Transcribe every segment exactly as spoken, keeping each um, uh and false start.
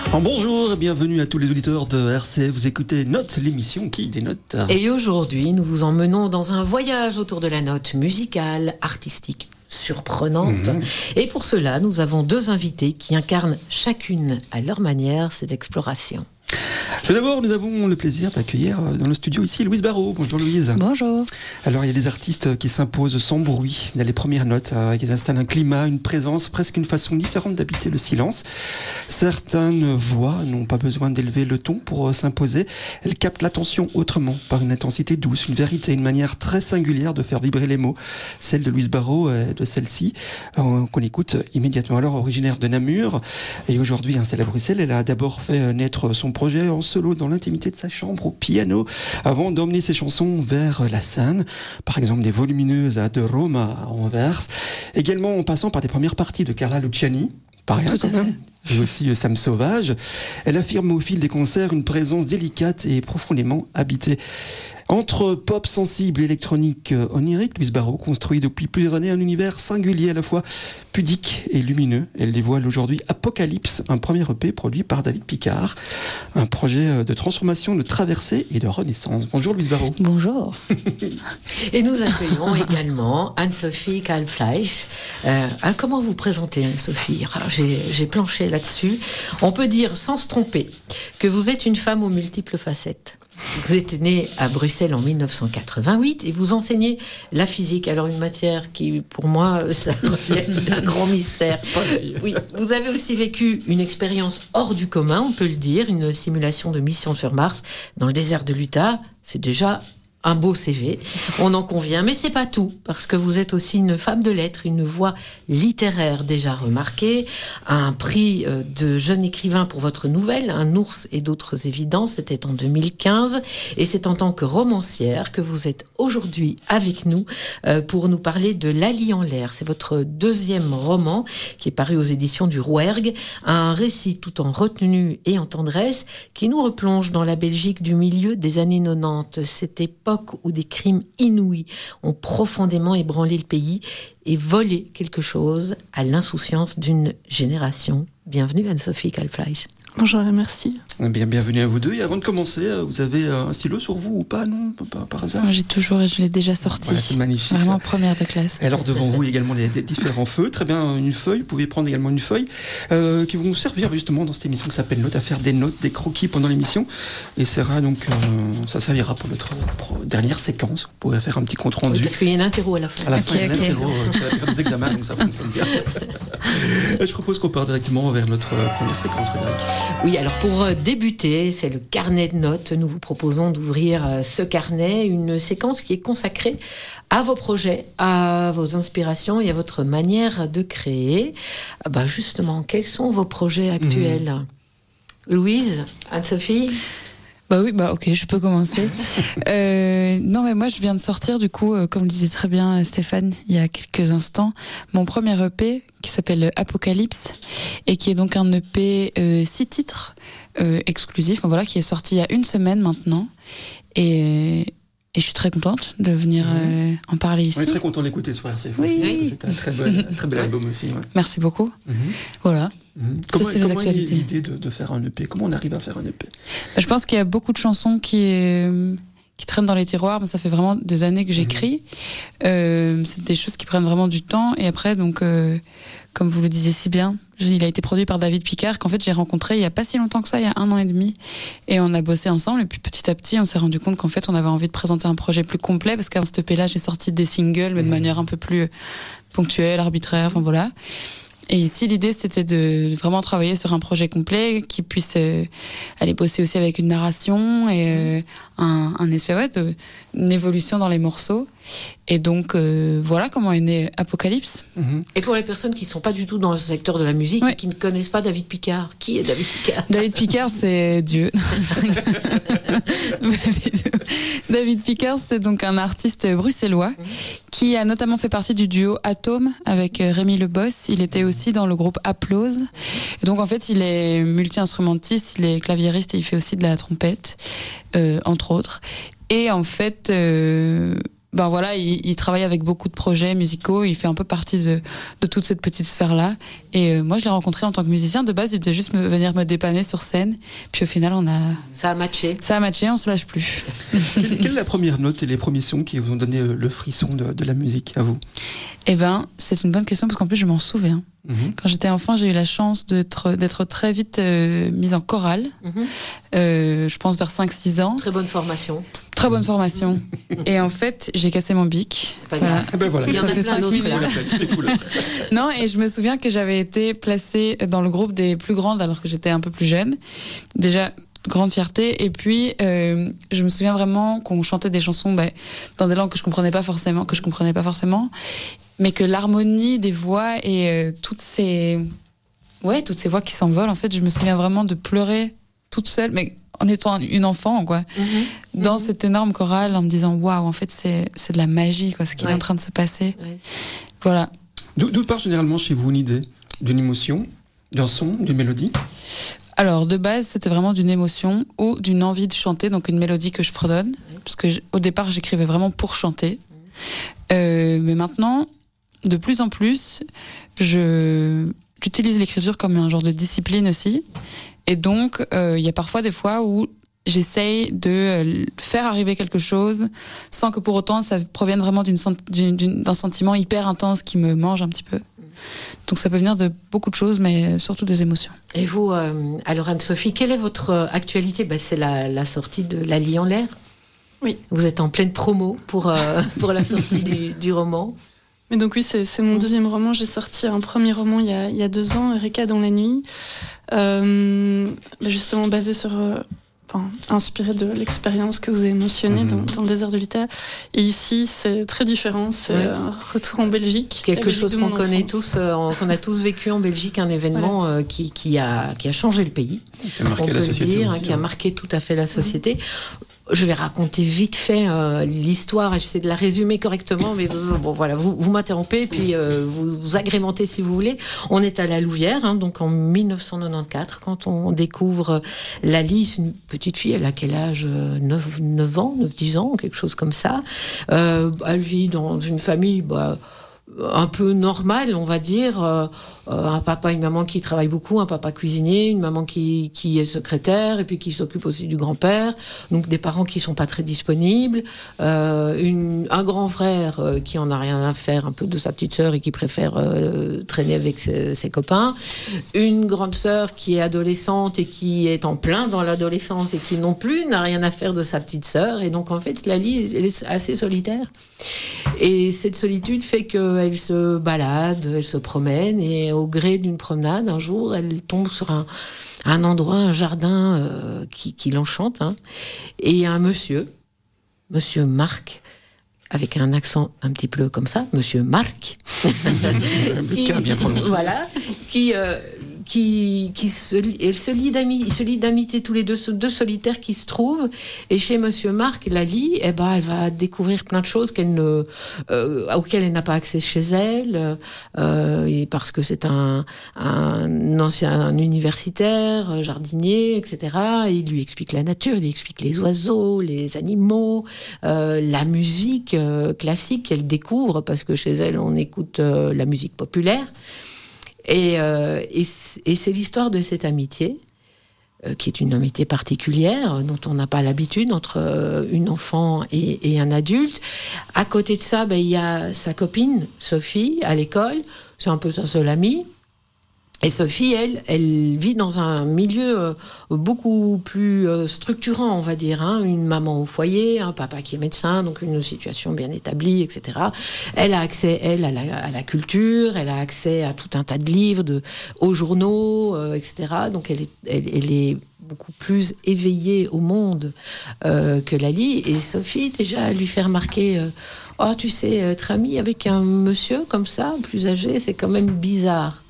Alors bonjour et bienvenue à tous les auditeurs de R C. Vous écoutez Note, l'émission qui dénote. Et aujourd'hui, nous vous emmenons dans un voyage autour de la note musicale, artistique, surprenante. Mmh. Et pour cela, nous avons deux invités qui incarnent chacune à leur manière cette exploration. Tout d'abord, nous avons le plaisir d'accueillir dans le studio ici Louise Barraud. Bonjour Louise. Bonjour. Alors il y a des artistes qui s'imposent sans bruit, dans les premières notes, qui installent un climat, une présence, presque une façon différente d'habiter le silence. Certaines voix n'ont pas besoin d'élever le ton pour s'imposer. Elles captent l'attention autrement, par une intensité douce, une vérité, une manière très singulière de faire vibrer les mots. Celle de Louise Barraud et de celle-ci, qu'on écoute immédiatement. Alors originaire de Namur et aujourd'hui installée à Bruxelles, elle a d'abord fait naître son projet en solo dans l'intimité de sa chambre au piano avant d'emmener ses chansons vers la scène, par exemple des volumineuses à De Rome à Anvers, également en passant par des premières parties de Carla Luciani, pas rien quand même, et aussi Sam Sauvage. Elle affirme au fil des concerts une présence délicate et profondément habitée. Entre pop sensible et électronique onirique, Louise Barraud construit depuis plusieurs années un univers singulier à la fois pudique et lumineux. Elle dévoile aujourd'hui Apocalypse, un premier E P produit par David Picard, un projet de transformation, de traversée et de renaissance. Bonjour Louise Barraud. Bonjour. Et nous accueillons également Anne-Sophie Kalfleisch. Euh, comment vous présentez Anne-Sophie ? j'ai, j'ai planché là-dessus. On peut dire sans se tromper que vous êtes une femme aux multiples facettes. Vous êtes née à Bruxelles en dix-neuf cent quatre-vingt-huit et vous enseignez la physique. Alors une matière qui, pour moi, ça relève d'un grand mystère. Oui, vous avez aussi vécu une expérience hors du commun, on peut le dire, une simulation de mission sur Mars dans le désert de l'Utah. C'est déjà un beau C V, on en convient, mais c'est pas tout, parce que vous êtes aussi une femme de lettres, une voix littéraire déjà remarquée, un prix de jeune écrivain pour votre nouvelle, Un ours et d'autres évidences, c'était en deux mille quinze, et c'est en tant que romancière que vous êtes aujourd'hui avec nous pour nous parler de Lali en l'air. C'est votre deuxième roman qui est paru aux éditions du Rouergue, un récit tout en retenue et en tendresse qui nous replonge dans la Belgique du milieu des années quatre-vingt-dix. Cette époque où des crimes inouïs ont profondément ébranlé le pays et volé quelque chose à l'insouciance d'une génération. Bienvenue Anne-Sophie Kalfleisch. Bonjour et merci. Bien, bienvenue à vous deux. Et avant de commencer, vous avez un stylo sur vous ou pas, non, par, par hasard? Moi, j'ai toujours, et je l'ai déjà sorti. Voilà, c'est magnifique. Vraiment ça. Première de classe. Et alors devant vous également des, des différents feux. Très bien, une feuille. Vous pouvez prendre également une feuille euh, qui vont vous servir justement dans cette émission qui s'appelle Note, à faire des notes, des croquis pendant l'émission. Et ça sera donc, euh, ça servira pour notre pour dernière séquence. Vous pourrez faire un petit compte rendu. Oui, parce qu'il y a une interro à la fin. À la okay, fin, il y a okay. une interro. Ça va faire des examens, donc ça fonctionne bien. Je propose qu'on parte directement vers notre première séquence, Frédéric. Oui, alors pour débuter, c'est le carnet de notes. Nous vous proposons d'ouvrir ce carnet, une séquence qui est consacrée à vos projets, à vos inspirations et à votre manière de créer. Bah justement, quels sont vos projets actuels ? mmh. Louise, Anne-Sophie ? Bah oui, bah ok, je peux commencer. euh, non, mais moi, je viens de sortir, du coup, euh, comme le disait très bien Stéphane il y a quelques instants, mon premier E P qui s'appelle Apocalypse et qui est donc un E P euh, six titres euh, exclusif, voilà, qui est sorti il y a une semaine maintenant. Et, et je suis très contente de venir euh, en parler ici. On est très content de l'écouter sur R C F. Oui. Oui. C'est un très bel, très bel album aussi. Ouais. Merci beaucoup. Mm-hmm. Voilà. Mmh. Comment, ça, c'est comment les actualités. Est l'idée de, de faire un E P? Comment on arrive à faire un E P? Je pense qu'il y a beaucoup de chansons qui, euh, qui traînent dans les tiroirs. Ça fait vraiment des années que j'écris. Mmh. Euh, c'est des choses qui prennent vraiment du temps. Et après, donc, euh, comme vous le disiez si bien, il a été produit par David Picard, qu'en fait j'ai rencontré il n'y a pas si longtemps que ça, il y a un an et demi. Et on a bossé ensemble. Et puis petit à petit, on s'est rendu compte qu'en fait, on avait envie de présenter un projet plus complet. Parce qu'avant ce E P-là, j'ai sorti des singles, mais de manière un peu plus ponctuelle, arbitraire. Enfin voilà. Et ici, l'idée, c'était de vraiment travailler sur un projet complet qui puisse euh, aller bosser aussi avec une narration et euh, un, un espèce ouais, de, une évolution dans les morceaux. Et donc, euh, voilà comment est né Apocalypse. Mm-hmm. Et pour les personnes qui ne sont pas du tout dans le secteur de la musique ouais. et qui ne connaissent pas David Picard, qui est David Picard? David Picard, c'est Dieu. David Picard, c'est donc un artiste bruxellois mm-hmm. qui a notamment fait partie du duo Atome avec Rémi Le Boss. Il était aussi dans le groupe Applause. Et donc, en fait, il est multi-instrumentiste, il est claviériste et il fait aussi de la trompette, euh, entre autres. Et en fait... Euh, ben voilà, il, il travaille avec beaucoup de projets musicaux, il fait un peu partie de, de toute cette petite sphère-là. Et euh, moi, je l'ai rencontré en tant que musicien. De base, il devait juste me, venir me dépanner sur scène. Puis au final, on a... Ça a matché. Ça a matché, on se lâche plus. Quelle est la première note et les premiers sons qui vous ont donné le frisson de, de la musique, à vous? Eh ben, c'est une bonne question, parce qu'en plus, je m'en souviens. Mmh. Quand j'étais enfant, j'ai eu la chance d'être, d'être très vite euh, mise en chorale. Mmh. Euh, je pense vers cinq six ans. Très bonne formation. Très bonne formation. Et en fait, j'ai cassé mon bic. Voilà. Ah ben voilà. Il y en a plein d'autres. Non, et je me souviens que j'avais été placée dans le groupe des plus grandes alors que j'étais un peu plus jeune. Déjà, grande fierté. Et puis, euh, je me souviens vraiment qu'on chantait des chansons bah, dans des langues que je comprenais pas forcément, que je comprenais pas forcément, mais que l'harmonie des voix et euh, toutes ces, ouais, toutes ces voix qui s'envolent. En fait, je me souviens vraiment de pleurer toute seule, mais en étant une enfant, quoi, mm-hmm. dans mm-hmm. cette énorme chorale, en me disant waouh, en fait, c'est c'est de la magie, quoi, ce qui ouais. est en train de se passer. Ouais. Voilà. D'où, d'où part généralement chez vous une idée, d'une émotion, d'un son, d'une mélodie? Alors, de base, c'était vraiment d'une émotion ou d'une envie de chanter, donc une mélodie que je fredonne, oui. parce que au départ, j'écrivais vraiment pour chanter. Oui. Euh, mais maintenant, de plus en plus, je j'utilise l'écriture comme un genre de discipline aussi. Et donc, il euh, y a parfois des fois où j'essaye de faire arriver quelque chose sans que pour autant ça provienne vraiment d'une, d'une, d'une, d'un sentiment hyper intense qui me mange un petit peu. Donc ça peut venir de beaucoup de choses, mais surtout des émotions. Et vous, euh, alors Anne-Sophie, quelle est votre actualité? Ben, c'est la, la sortie de Lali en l'air. Oui. Vous êtes en pleine promo pour, euh, pour la sortie du, du roman. Mais donc oui, c'est, c'est mon deuxième roman. J'ai sorti un premier roman il y a, il y a deux ans, Eureka dans la nuit, euh, justement basé sur... Euh, Enfin, inspiré de l'expérience que vous avez mentionnée mmh. dans, dans le désert de l'Utah. Et ici, c'est très différent. C'est ouais. un retour en Belgique. Quelque Belgique chose qu'on connaît tous, euh, qu'on a tous vécu en Belgique, un événement ouais. euh, qui, qui, a, qui a changé le pays. Qui a marqué on peut la société dire, aussi, qui ouais. a marqué tout à fait la société. Mmh. Je vais raconter vite fait euh, l'histoire et j'essaie de la résumer correctement, mais euh, bon voilà, vous, vous m'interrompez et puis euh, vous, vous agrémentez si vous voulez. On est à la Louvière, hein, donc en dix-neuf cent quatre-vingt-quatorze, quand on découvre Lali, c'est une petite fille, elle a quel âge? neuf, neuf ans, neuf dix ans, quelque chose comme ça. Euh, elle vit dans une famille... Bah, un peu normal, on va dire, euh, un papa, une maman qui travaille beaucoup, un papa cuisinier, une maman qui, qui est secrétaire et puis qui s'occupe aussi du grand-père, donc des parents qui sont pas très disponibles, euh, une, un grand frère euh, qui en a rien à faire un peu de sa petite sœur et qui préfère euh, traîner avec ses, ses copains, une grande sœur qui est adolescente et qui est en plein dans l'adolescence et qui non plus n'a rien à faire de sa petite sœur, et donc en fait Lali elle est assez solitaire, et cette solitude fait que elle se balade, elle se promène, et au gré d'une promenade, un jour, elle tombe sur un, un endroit, un jardin euh, qui, qui l'enchante, hein, et il y a un monsieur, monsieur Marc, avec un accent un petit peu comme ça, monsieur Marc, qui, bien prononcé. Voilà, qui... Euh, qui, qui se, elle se lie d'amitié, se lie d'amitié tous les deux, deux solitaires qui se trouvent. Et chez Monsieur Marc, Lali, eh ben, elle va découvrir plein de choses qu'elle ne, euh, auxquelles elle n'a pas accès chez elle, euh, et parce que c'est un, un ancien un universitaire, jardinier, et cetera. Et il lui explique la nature, il lui explique les oiseaux, les animaux, euh, la musique euh, classique qu'elle découvre, parce que chez elle, on écoute euh, la musique populaire. Et, euh, et, et c'est l'histoire de cette amitié, euh, qui est une amitié particulière, dont on n'a pas l'habitude, entre euh, une enfant et, et un adulte. À côté de ça, ben, il y a sa copine, Sophie, à l'école. C'est un peu sa seule amie. Et Sophie, elle, elle vit dans un milieu euh, beaucoup plus euh, structurant, on va dire, hein. Une maman au foyer, un papa qui est médecin, donc une situation bien établie, et cetera. Elle a accès, elle, à la, à la culture, elle a accès à tout un tas de livres, de, aux journaux, euh, et cetera. Donc elle est, elle, elle est beaucoup plus éveillée au monde euh, que Lali. Et Sophie, déjà, lui fait remarquer... Euh, oh, tu sais, être amie avec un monsieur comme ça, plus âgé, c'est quand même bizarre.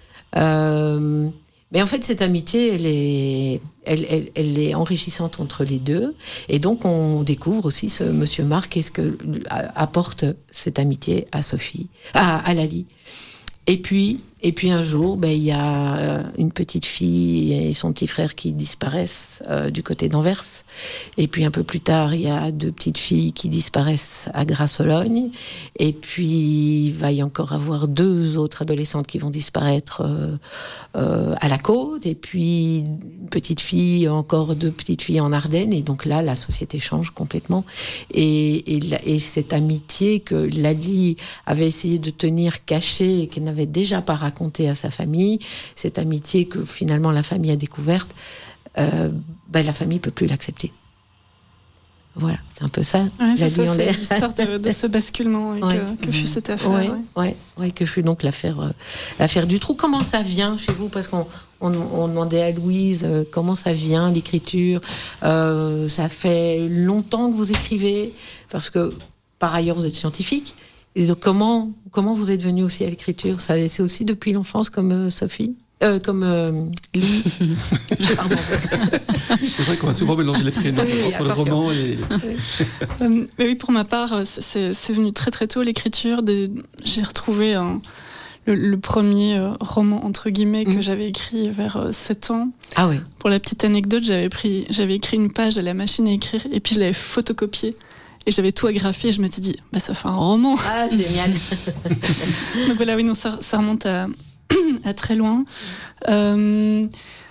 Euh, mais en fait, cette amitié, elle est, elle, elle, elle est enrichissante entre les deux. Et donc, on découvre aussi ce monsieur Marc et ce que apporte cette amitié à Sophie, à, à Lali. Et puis, Et puis un jour, ben, il y a une petite fille et son petit frère qui disparaissent euh, du côté d'Anvers. Et puis un peu plus tard, il y a deux petites filles qui disparaissent à Grasse-Sologne. Et puis il va y encore avoir deux autres adolescentes qui vont disparaître euh, euh, à la côte. Et puis une petite fille, encore deux petites filles en Ardennes. Et donc là, la société change complètement. Et, et, et cette amitié que Lali avait essayé de tenir cachée et qu'elle n'avait déjà pas raconté à sa famille, cette amitié que finalement la famille a découverte, euh, ben la famille peut plus l'accepter. Voilà, c'est un peu ça. Ouais, c'est, ça c'est l'histoire de, de ce basculement et ouais. que, que fut cette affaire. Ouais, ouais. Ouais, ouais, que fut donc l'affaire, euh, l'affaire du trou. Comment ça vient chez vous ? Parce qu'on on, on demandait à Louise euh, comment ça vient, l'écriture. Euh, ça fait longtemps que vous écrivez, parce que par ailleurs vous êtes scientifique. Et donc, comment, comment vous êtes venu aussi à l'écriture ? Ça, c'est aussi depuis l'enfance, comme euh, Sophie euh, Comme euh, Louis Pardon. C'est vrai qu'on va souvent mélanger les prénoms oui, entre attention. Le roman et... Oui. euh, mais oui, pour ma part, c'est, c'est venu très très tôt, l'écriture. Des... J'ai retrouvé un, le, le premier euh, roman, entre guillemets, que mmh. j'avais écrit vers euh, sept ans. Ah oui. Pour la petite anecdote, j'avais, pris, j'avais écrit une page à la machine à écrire et puis je l'avais photocopiée. Et j'avais tout agrafé et je m'étais dit, bah, ça fait un roman. Ah, génial. Donc voilà, oui, non, ça, ça remonte à, à très loin. Euh,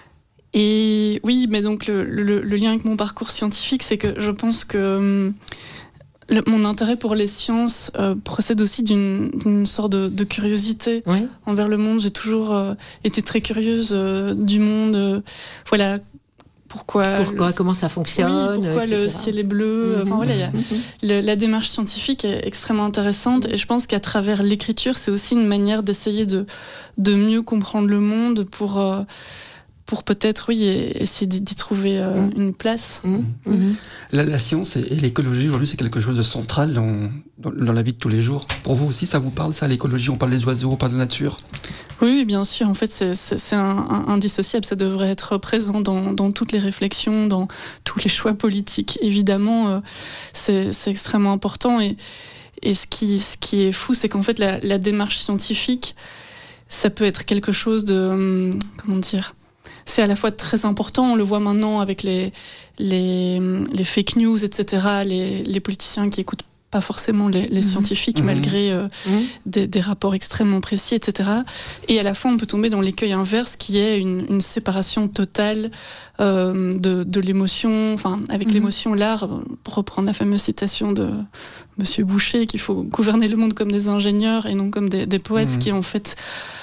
et oui, mais donc le, le, le lien avec mon parcours scientifique, c'est que je pense que le, mon intérêt pour les sciences euh, procède aussi d'une, d'une sorte de, de curiosité oui. envers le monde. J'ai toujours euh, été très curieuse euh, du monde. Euh, voilà. Pourquoi, pourquoi le... comment ça fonctionne, oui, pourquoi et cetera. Le ciel est bleu. Mm-hmm. Enfin voilà, y a, mm-hmm. le, la démarche scientifique est extrêmement intéressante et je pense qu'à travers l'écriture, c'est aussi une manière d'essayer de de mieux comprendre le monde pour euh, pour peut-être oui essayer d'y trouver euh, mm. une place. Mm. Mm-hmm. La, la science et, et l'écologie aujourd'hui, c'est quelque chose de central dans, dans dans la vie de tous les jours. Pour vous aussi, ça vous parle ça, l'écologie ? On parle des oiseaux, on parle de la nature. Oui, bien sûr. En fait, c'est, c'est, c'est un, un, indissociable. Ça devrait être présent dans, dans toutes les réflexions, dans tous les choix politiques. Évidemment, euh, c'est, c'est extrêmement important. Et, et ce, qui, ce qui est fou, c'est qu'en fait, la, la démarche scientifique, ça peut être quelque chose de... Hum, comment dire ? C'est à la fois très important. On le voit maintenant avec les, les, les fake news, et cetera, les, les politiciens qui écoutent pas forcément les, les mmh. scientifiques, mmh. malgré euh, mmh. des, des rapports extrêmement précis, et cetera. Et à la fois, on peut tomber dans l'écueil inverse, qui est une, une séparation totale euh, de, de l'émotion. Enfin, avec mmh. l'émotion, l'art, pour reprendre la fameuse citation de Monsieur Boucher, qu'il faut gouverner le monde comme des ingénieurs et non comme des, des poètes, mmh. qui est en fait...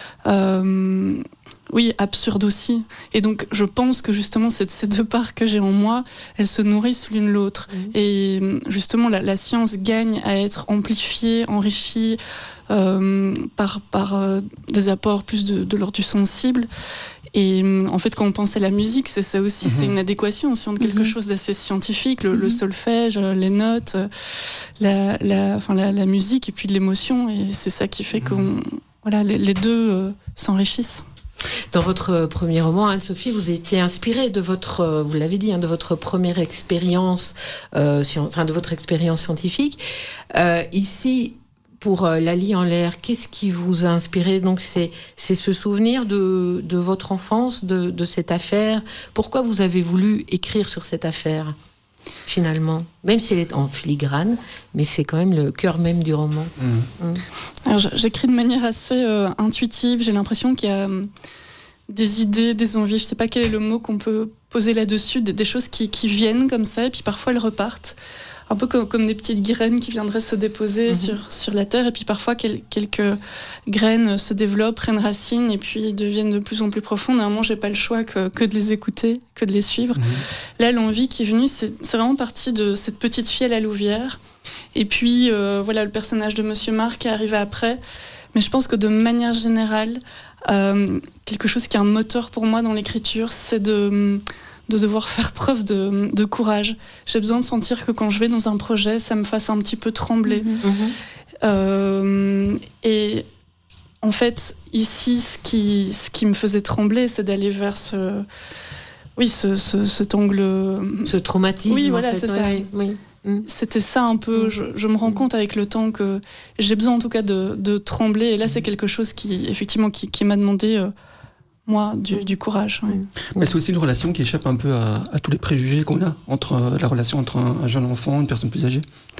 Euh, oui, absurde aussi. Et donc, je pense que justement, ces, ces deux parts que j'ai en moi, elles se nourrissent l'une l'autre. Mmh. Et justement, la, la science gagne à être amplifiée, enrichie euh, par, par euh, des apports plus de, de l'ordre du sensible. Et en fait, quand on pense à la musique, c'est ça aussi, mmh. c'est une adéquation aussi entre quelque mmh. chose d'assez scientifique, le, mmh. le solfège, les notes, la, la, enfin, la, la musique et puis de l'émotion. Et c'est ça qui fait mmh. qu'on, voilà, les, les deux euh, s'enrichissent. Dans votre premier roman, Anne-Sophie, vous étiez inspirée de votre, vous l'avez dit, hein, de votre première expérience, euh, enfin de votre expérience scientifique. Euh, ici, pour euh, Lali en l'air, qu'est-ce qui vous a inspiré ? Donc c'est c'est ce souvenir de de votre enfance, de de cette affaire. Pourquoi vous avez voulu écrire sur cette affaire ? Finalement, même si elle est en filigrane, mais c'est quand même le cœur même du roman. Mmh. Mmh. Alors, j'écris de manière assez euh, intuitive. J'ai l'impression qu'il y a euh, des idées, des envies. Je ne sais pas quel est le mot qu'on peut poser là-dessus. Des, des choses qui, qui viennent comme ça, et puis parfois elles repartent. Un peu comme, comme des petites graines qui viendraient se déposer mmh. sur, sur la terre, et puis parfois quel, quelques graines se développent, prennent racine, et puis deviennent de plus en plus profondes. À un moment, j'ai pas le choix que, que de les écouter, que de les suivre. Mmh. Là, l'envie qui est venue, c'est, c'est vraiment parti de cette petite fille à la Louvière. Et puis, euh, voilà, le personnage de Monsieur Marc qui est arrivé après. Mais je pense que de manière générale, euh, quelque chose qui est un moteur pour moi dans l'écriture, c'est de... de devoir faire preuve de, de courage. J'ai besoin de sentir que quand je vais dans un projet, ça me fasse un petit peu trembler. Mmh. Euh, et en fait, ici, ce qui, ce qui me faisait trembler, c'est d'aller vers ce... Oui, ce, ce, cet angle... Ce traumatisme, oui, voilà, en fait. c'est oui, ça. Oui, oui. Mmh. C'était ça un peu. Mmh. Je, je me rends compte avec le temps que j'ai besoin en tout cas de, de trembler. Et là, c'est quelque chose qui, effectivement, qui, qui m'a demandé, euh, moi, du, du courage. Ouais. Mais c'est aussi une relation qui échappe un peu à, à tous les préjugés qu'on a entre euh, la relation entre un, un jeune enfant et une personne plus âgée.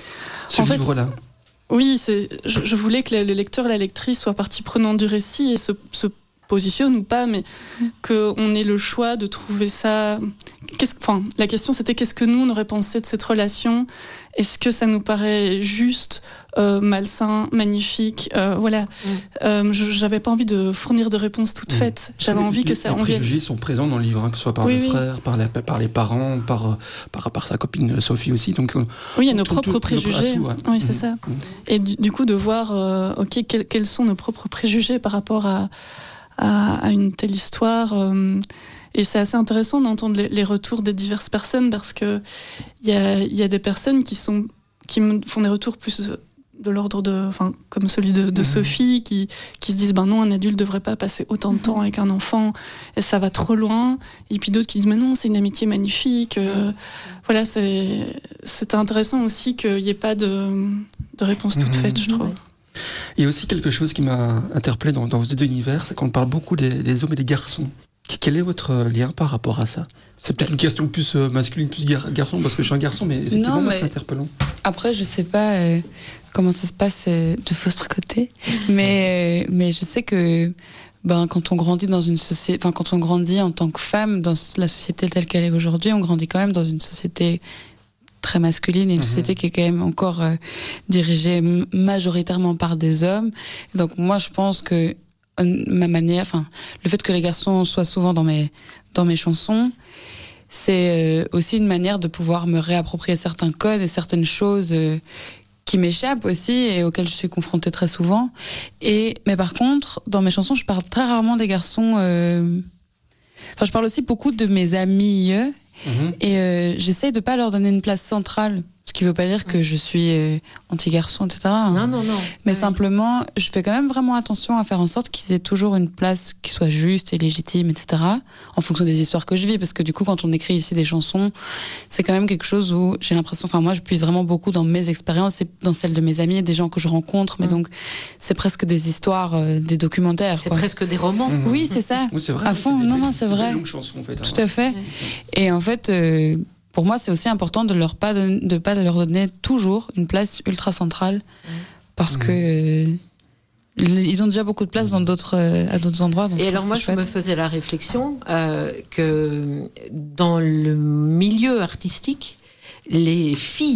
Ce en livre-là. Fait, oui, c'est, je, je voulais que le, le lecteur et la lectrice soient partie prenante du récit et se, se positionne ou pas, mais mmh. qu'on ait le choix de trouver ça. Qu'est-ce, enfin, la question c'était qu'est-ce que nous on aurait pensé de cette relation ? Est-ce que ça nous paraît juste, euh, malsain, magnifique, euh, voilà. Mmh. Euh, je, j'avais pas envie de fournir de réponses toutes mmh. faites. J'avais les, envie que ça. Les préjugés vienne... sont présents dans le livre, hein, que ce soit par oui, le oui. frère, par, la, par les parents, par, par par sa copine Sophie aussi. Donc oui, il y a nos propres tout, préjugés. Nos... Ouais. Oui, c'est mmh. ça. Mmh. Et du, du coup de voir, euh, ok, quels, quels sont nos propres préjugés par rapport à À, à une telle histoire. Euh, et c'est assez intéressant d'entendre les, les retours des diverses personnes parce que il y a, y a des personnes qui, sont, qui me font des retours plus de, de l'ordre de, enfin, comme celui de, de mmh. Sophie, qui, qui se disent ben non, un adulte devrait pas passer autant de temps avec un enfant et ça va trop loin. Et puis d'autres qui disent mais non, c'est une amitié magnifique. Euh, mmh. Voilà, c'est, c'est intéressant aussi qu'il n'y ait pas de, de réponse toute mmh. faite, je trouve. Ouais. Il y a aussi quelque chose qui m'a interpellé dans, dans vos deux univers, c'est qu'on parle beaucoup des, des hommes et des garçons. Quel est votre lien par rapport à ça ? C'est peut-être une question plus masculine, plus gar- garçon, parce que je suis un garçon, mais effectivement, non, mais moi, c'est interpellant. Après, je sais pas euh, comment ça se passe euh, de votre côté, mais, euh, mais je sais que ben, quand on grandit dans une société, enfin, quand on grandit en tant que femme dans la société telle qu'elle est aujourd'hui, on grandit quand même dans une société très masculine et une mmh. société qui est quand même encore euh, dirigée m- majoritairement par des hommes. Donc moi, je pense que euh, ma manière, enfin, le fait que les garçons soient souvent dans mes dans mes chansons, c'est euh, aussi une manière de pouvoir me réapproprier certains codes et certaines choses euh, qui m'échappent aussi et auxquelles je suis confrontée très souvent. Et mais par contre, dans mes chansons, je parle très rarement des garçons. Euh... Enfin, je parle aussi beaucoup de mes amis. Euh, Mmh. Et euh, j'essaye de pas leur donner une place centrale, ce qui veut pas dire que je suis euh, anti-garçon, et cetera. Non, non, non. Mais oui. simplement, je fais quand même vraiment attention à faire en sorte qu'ils aient toujours une place qui soit juste et légitime, et cetera. En fonction des histoires que je vis, parce que du coup, quand on écrit ici des chansons, c'est quand même quelque chose où j'ai l'impression, enfin moi, je puise vraiment beaucoup dans mes expériences et dans celles de mes amis et des gens que je rencontre. Mais mmh. donc, c'est presque des histoires, euh, des documentaires. C'est quoi. presque des romans. Mmh. Oui, c'est ça. Oui, c'est vrai. À fond, c'est non, des, non, c'est vrai. Longues chansons, en fait, Tout à fait. Mmh. Et en fait. Euh, Pour moi, c'est aussi important de leur pas de, de pas leur donner toujours une place ultra centrale, mmh. parce mmh. que euh, ils ont déjà beaucoup de place dans d'autres euh, à d'autres endroits. Donc et je alors moi, je chouette. me faisais la réflexion euh, que dans le milieu artistique, les filles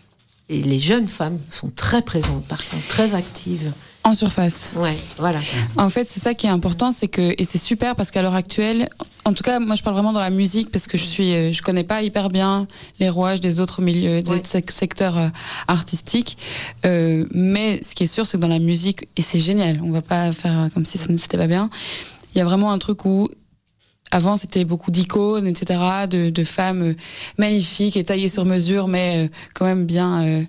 et les jeunes femmes sont très présentes, par contre, très actives. En surface. Ouais, voilà. En fait, c'est ça qui est important, c'est que et c'est super parce qu'à l'heure actuelle, en tout cas, moi je parle vraiment dans la musique parce que je suis, je connais pas hyper bien les rouages des autres milieux, des ouais. autres secteurs euh, artistiques. Euh, mais ce qui est sûr, c'est que dans la musique, et c'est génial, on va pas faire comme si ça n'était pas bien. Il y a vraiment un truc où avant, c'était beaucoup d'icônes, et cetera, de, de femmes magnifiques et taillées sur mesure, mais quand même bien. Euh,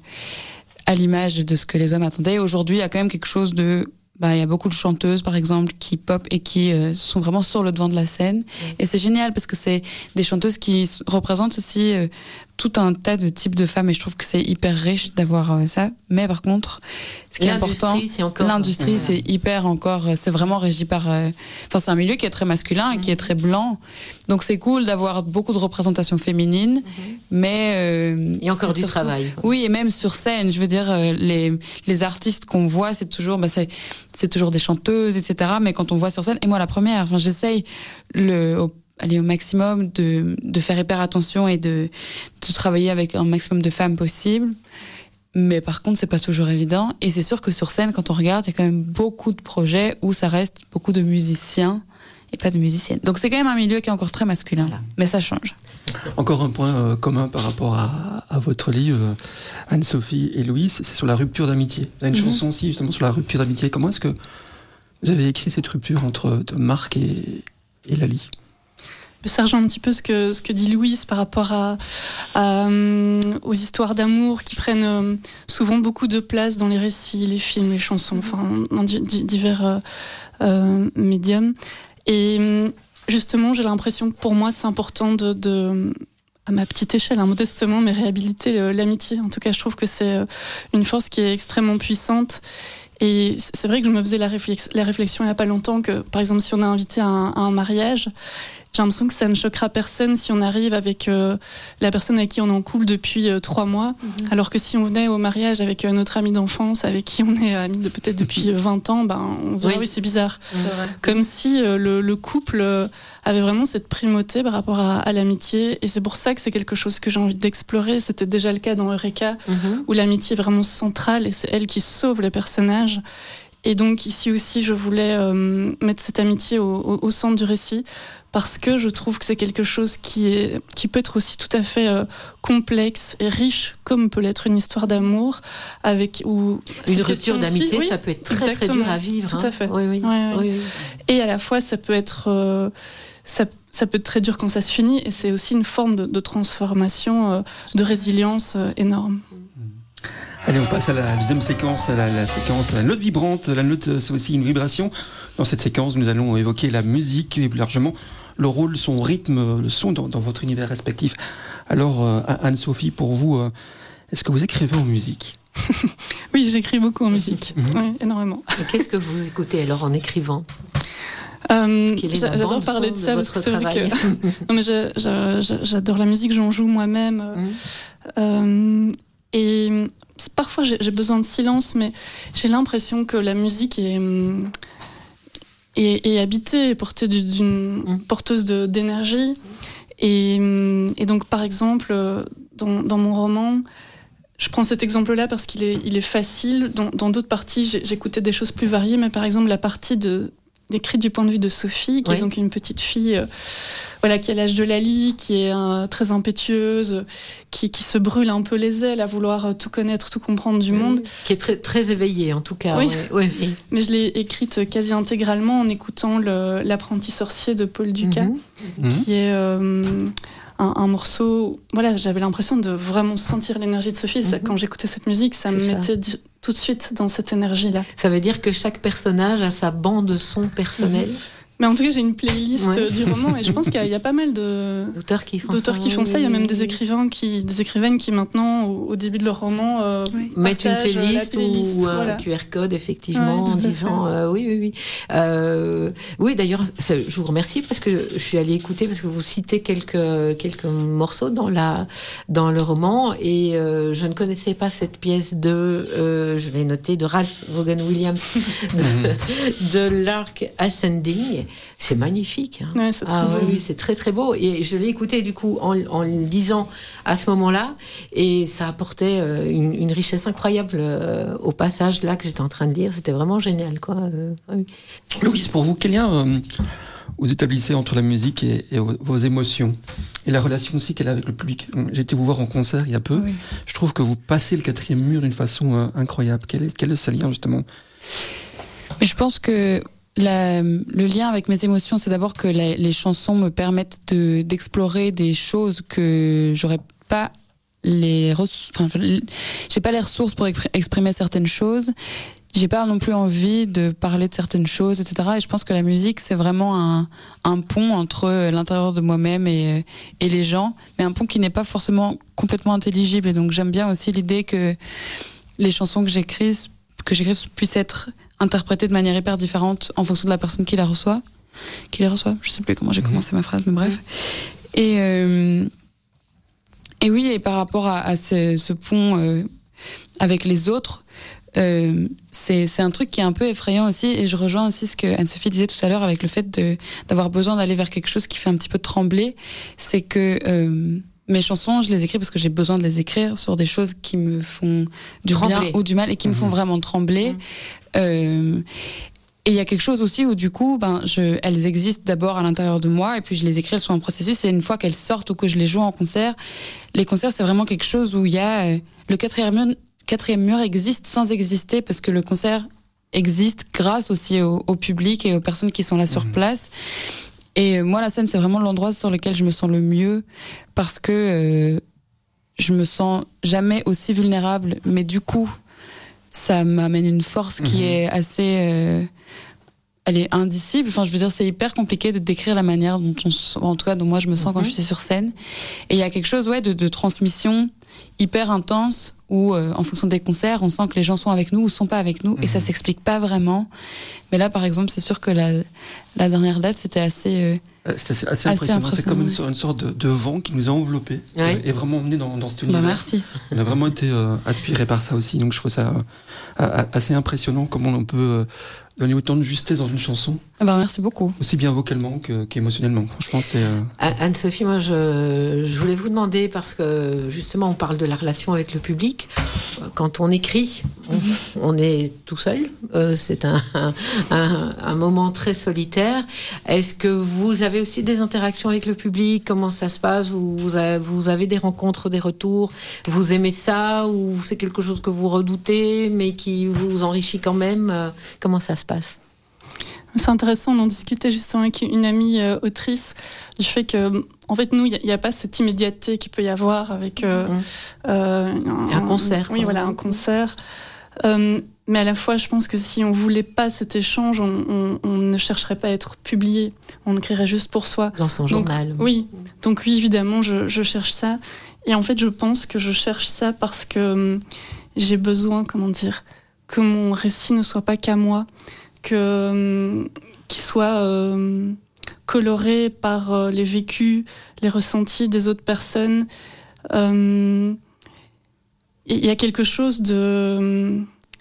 à l'image de ce que les hommes attendaient. Aujourd'hui, il y a quand même quelque chose de... Bah, il y a beaucoup de chanteuses, par exemple, qui pop et qui euh, sont vraiment sur le devant de la scène. Mmh. Et c'est génial parce que c'est des chanteuses qui représentent aussi euh, tout un tas de types de femmes et je trouve que c'est hyper riche d'avoir euh, ça. Mais par contre, ce qui est important, c'est encore... l'industrie, c'est hyper encore... C'est vraiment régi par... Euh... Enfin, c'est un milieu qui est très masculin et mmh. qui est très blanc. Donc c'est cool d'avoir beaucoup de représentations féminines, mmh. mais... Euh, il y a encore du surtout... travail. Oui, et même sur scène, je veux dire, euh, les, les artistes qu'on voit, c'est toujours... Bah, c'est, c'est toujours des chanteuses, et cetera. Mais quand on voit sur scène, et moi la première, enfin, j'essaye le, au, aller au maximum de, de faire hyper attention et de, de travailler avec un maximum de femmes possible. Mais par contre, c'est pas toujours évident. Et c'est sûr que sur scène, quand on regarde, il y a quand même beaucoup de projets où ça reste beaucoup de musiciens et pas de musiciennes. Donc c'est quand même un milieu qui est encore très masculin. Voilà. Mais ça change. Encore un point euh, commun par rapport à, à votre livre, Anne-Sophie et Louise, c'est sur la rupture d'amitié. Vous avez une mm-hmm. chanson aussi justement sur la rupture d'amitié. Comment est-ce que vous avez écrit cette rupture entre Marc et, et Lali ? Ça rejoint un petit peu ce que, ce que dit Louise par rapport à, à, aux histoires d'amour qui prennent euh, souvent beaucoup de place dans les récits, les films, les chansons, enfin, dans di- di- divers euh, euh, médiums. Et justement, j'ai l'impression que pour moi, c'est important de, de, à ma petite échelle, hein, modestement, mais réhabiliter euh, l'amitié. En tout cas, je trouve que c'est euh, une force qui est extrêmement puissante. Et c'est vrai que je me faisais la, réflex- la réflexion il n'y a pas longtemps que, par exemple, si on est invité à un, à un mariage, j'ai l'impression que ça ne choquera personne si on arrive avec euh, la personne avec qui on est en couple depuis euh, trois mois, mmh. alors que si on venait au mariage avec euh, notre ami d'enfance, avec qui on est amis de peut-être depuis vingt ans, ben, on se dirait oui, oui c'est bizarre. Mmh. Comme si euh, le, le couple euh, avait vraiment cette primauté par rapport à, à l'amitié. Et c'est pour ça que c'est quelque chose que j'ai envie d'explorer. C'était déjà le cas dans Eureka, mmh. où l'amitié est vraiment centrale et c'est elle qui sauve les personnages. Et donc ici aussi, je voulais euh, mettre cette amitié au, au, au centre du récit, parce que je trouve que c'est quelque chose qui, est, qui peut être aussi tout à fait euh, complexe et riche, comme peut l'être une histoire d'amour. Avec, ou une rupture d'amitié, aussi, ça oui, peut être très, exactement, très dur à vivre. Tout hein. à fait. Oui, oui. Ouais, ouais. Oui, oui. Et à la fois, ça peut être... Euh, ça, ça peut être très dur quand ça se finit, et c'est aussi une forme de, de transformation, euh, de résilience euh, énorme. Allez, on passe à la deuxième séquence, à la, la séquence, la note vibrante. La note, c'est aussi une vibration. Dans cette séquence, nous allons évoquer la musique et plus largement le rôle, son rythme, le son dans, dans votre univers respectif. Alors, euh, Anne-Sophie, pour vous, euh, est-ce que vous écrivez en musique ? Oui, j'écris beaucoup en musique, mmh. oui, énormément. Et qu'est-ce que vous écoutez alors en écrivant ? Euh, j'adore parler de, de ça parce que c'est vrai que non mais je, je, je, j'adore la musique, j'en joue moi-même mmh. euh, et parfois j'ai, j'ai besoin de silence, mais j'ai l'impression que la musique est est, est habitée, est portée d'une mmh. porteuse de, d'énergie et, et donc par exemple dans, dans mon roman, je prends cet exemple-là parce qu'il est, il est facile. Dans, dans d'autres parties, j'ai, j'écoutais des choses plus variées, mais par exemple la partie de décrite du point de vue de Sophie, qui oui. est donc une petite fille euh, voilà, qui a l'âge de Lali, qui est euh, très impétueuse, qui, qui se brûle un peu les ailes à vouloir euh, tout connaître, tout comprendre du oui. monde. Qui est très, très éveillée, en tout cas. Oui. Oui. Oui. Mais je l'ai écrite quasi intégralement en écoutant le, L'apprenti sorcier de Paul Dukas, mm-hmm. qui est... Euh, Un, un morceau, voilà, j'avais l'impression de vraiment sentir l'énergie de Sophie. Ça, mm-hmm. Quand j'écoutais cette musique, ça c'est me ça. mettait di- tout de suite dans cette énergie-là. Ça veut dire que chaque personnage a sa bande son personnelle. Mm-hmm. Mais en tout cas, j'ai une playlist ouais. du roman et je pense qu'il y a, il y a pas mal de, d'auteurs qui font d'auteurs ça. Qui font ça. Il y a même des écrivains qui, des écrivaines qui maintenant, au, au début de leur roman, euh, oui. mettent une playlist, playlist ou voilà. un Q R code effectivement ouais, en disant euh, oui, oui, oui. Euh, oui, d'ailleurs, ça, je vous remercie parce que je suis allée écouter parce que vous citez quelques quelques morceaux dans la dans le roman et euh, je ne connaissais pas cette pièce de, euh, je l'ai noté, de Ralph Vaughan Williams de, de l'Arc Ascending. C'est magnifique. Hein. Ouais, c'est très ah, beau. Oui, c'est très très beau. Et je l'ai écouté du coup en, en le lisant à ce moment-là, et ça apportait euh, une, une richesse incroyable euh, au passage là que j'étais en train de lire. C'était vraiment génial, quoi. Euh, oui. Louise, pour vous, quel lien euh, vous établissez entre la musique et, et vos émotions et la relation aussi qu'elle a avec le public? J'ai été vous voir en concert il y a peu. Oui. Je trouve que vous passez le quatrième mur d'une façon euh, incroyable. Quel est, quel est ce lien justement? Mais je pense que La, le lien avec mes émotions, c'est d'abord que la, les chansons me permettent de, d'explorer des choses que j'aurais pas les, enfin, j'ai pas les ressources pour exprimer certaines choses. J'ai pas non plus envie de parler de certaines choses, et cetera. Et je pense que la musique, c'est vraiment un, un pont entre l'intérieur de moi-même et, et les gens, mais un pont qui n'est pas forcément complètement intelligible. Et donc j'aime bien aussi l'idée que les chansons que j'écris, que j'écris puissent être interprétée de manière hyper différente en fonction de la personne qui la reçoit, qui les reçoit. Je sais plus comment j'ai mmh. commencé ma phrase, mais bref. Mmh. Et euh, et oui, et par rapport à, à ce, ce pont euh, avec les autres, euh, c'est c'est un truc qui est un peu effrayant aussi. Et je rejoins aussi ce que Anne-Sophie disait tout à l'heure avec le fait de d'avoir besoin d'aller vers quelque chose qui fait un petit peu trembler. C'est que euh, mes chansons, je les écris parce que j'ai besoin de les écrire sur des choses qui me font du trembler. Bien ou du mal et qui mmh. me font vraiment trembler. Mmh. Euh, et il y a quelque chose aussi où du coup, ben, je, elles existent d'abord à l'intérieur de moi et puis je les écris, elles sont en processus et une fois qu'elles sortent ou que je les joue en concert, les concerts c'est vraiment quelque chose où il y a euh, le quatrième mur, quatrième mur existe sans exister parce que le concert existe grâce aussi au, au public et aux personnes qui sont là sur mmh. place. Et moi, la scène, c'est vraiment l'endroit sur lequel je me sens le mieux parce que euh, je me sens jamais aussi vulnérable. Mais du coup, ça m'amène une force qui mmh. est assez, euh, elle est indicible. Enfin, je veux dire, c'est hyper compliqué de décrire la manière dont on, en tout cas, dont moi je me sens mm-hmm. quand je suis sur scène. Et il y a quelque chose, ouais, de, de transmission hyper intense où, euh, en fonction des concerts, on sent que les gens sont avec nous ou sont pas avec nous, mm-hmm. et ça s'explique pas vraiment. Mais là, par exemple, c'est sûr que la, la dernière date, c'était assez. Euh, C'était assez, assez impressionnant. impressionnant. C'est comme une, sorte, une sorte de, de vent qui nous a enveloppés ouais. et, et vraiment emmenés dans, dans cet univers. Bah merci. On a vraiment été euh, inspiré par ça aussi. Donc je trouve ça euh, assez impressionnant comment on peut euh, donner autant de justesse dans une chanson. Ah bah merci beaucoup. Aussi bien vocalement que, qu'émotionnellement. Franchement, c'était. Euh... Anne-Sophie, moi, je, je voulais vous demander, parce que justement, on parle de la relation avec le public. Quand on écrit, on, on est tout seul. Euh, c'est un, un, un moment très solitaire. Est-ce que vous avez aussi des interactions avec le public? Comment ça se passe? vous, vous, avez, vous avez des rencontres, des retours? Vous aimez ça? Ou c'est quelque chose que vous redoutez, mais qui vous enrichit quand même? Comment ça se passe? C'est intéressant d'en discuter justement avec une amie euh, autrice du fait que, en fait, nous, il n'y a, a pas cette immédiateté qu'il peut y avoir avec euh, mmh. euh, un, un concert. Oui, voilà, un concert. Euh, mais à la fois, je pense que si on voulait pas cet échange, on, on, on ne chercherait pas à être publié. On écrirait juste pour soi. Dans son donc, journal. Oui. Donc oui, évidemment, je, je cherche ça. Et en fait, je pense que je cherche ça parce que euh, j'ai besoin, comment dire, que mon récit ne soit pas qu'à moi. Que, euh, qu'il soit euh, coloré par euh, les vécus, les ressentis des autres personnes. Euh, il y a quelque chose de... Euh,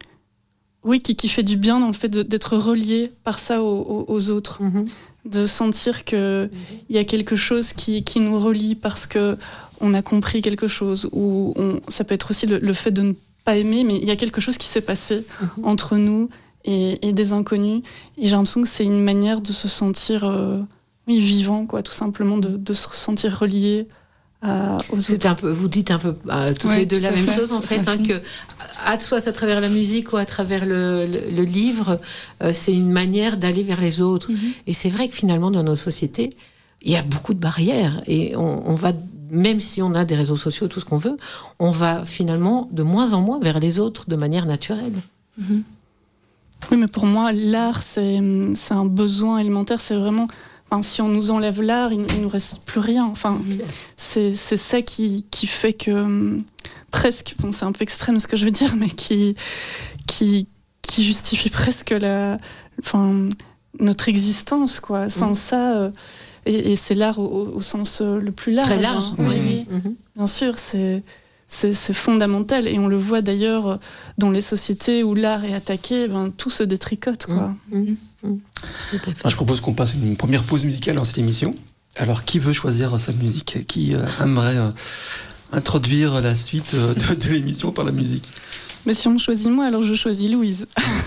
oui, qui, qui fait du bien dans le fait de, d'être relié par ça aux, aux autres. Mm-hmm. De sentir qu'il mm-hmm. y a quelque chose qui, qui nous relie parce qu'on a compris quelque chose. Ou on, ça peut être aussi le, le fait de ne pas aimer, mais il y a quelque chose qui s'est passé mm-hmm. entre nous Et, et des inconnus. Et j'ai l'impression que c'est une manière de se sentir euh, oui, vivant, quoi, tout simplement, de, de se sentir relié à, aux c'est autres. Un peu, vous dites un peu euh, toutes ouais, les deux la même fait. chose, en fait, hein, que à, soit à travers la musique ou à travers le, le, le livre, euh, c'est une manière d'aller vers les autres. Mm-hmm. Et c'est vrai que finalement, dans nos sociétés, il y a beaucoup de barrières. Et on, on va, même si on a des réseaux sociaux, tout ce qu'on veut, on va finalement de moins en moins vers les autres de manière naturelle. Mm-hmm. Oui, mais pour moi, l'art, c'est, c'est un besoin élémentaire. C'est vraiment... Enfin, si on nous enlève l'art, il ne nous reste plus rien. Enfin, c'est, c'est ça qui, qui fait que... Presque, bon, c'est un peu extrême ce que je veux dire, mais qui, qui, qui justifie presque la, enfin, notre existence, quoi. Sans mmh. ça... Euh, et, et c'est l'art au, au sens le plus large. Très large, hein. oui. oui. Mmh. Bien sûr, c'est... C'est, c'est fondamental et on le voit d'ailleurs dans les sociétés où l'art est attaqué, ben, tout se détricote, quoi. Mmh, mmh, mmh. Tout à fait. Enfin, je propose qu'on passe une première pause musicale dans cette émission. Alors, qui veut choisir sa musique? Qui euh, aimerait euh, introduire la suite euh, de, de l'émission par la musique? Mais si on me choisit moi, alors je choisis Louise.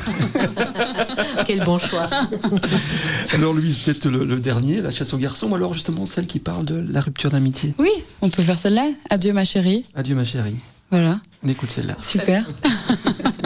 Quel bon choix. Alors Louise, peut-être le, le dernier, La chasse aux garçons, ou alors justement celle qui parle de la rupture d'amitié. Oui, on peut faire celle-là. Adieu ma chérie. Adieu ma chérie. Voilà. On écoute celle-là. Super.